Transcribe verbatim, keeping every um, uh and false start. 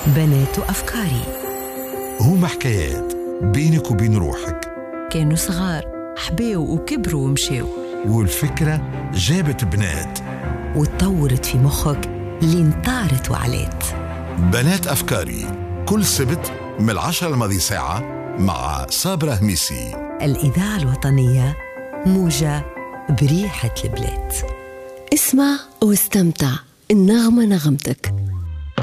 بنات أفكاري هما حكايات بينك وبين روحك. كانوا صغار حباو وكبروا ومشاو، والفكرة جابت بنات وتطورت في مخك لين طارت وعلات. بنات أفكاري كل سبت من العشرة الماضي ساعة مع صابرة هميسي. الإذاعة الوطنية موجة بريحة البلاد. اسمع واستمتع، النغمة نغمتك.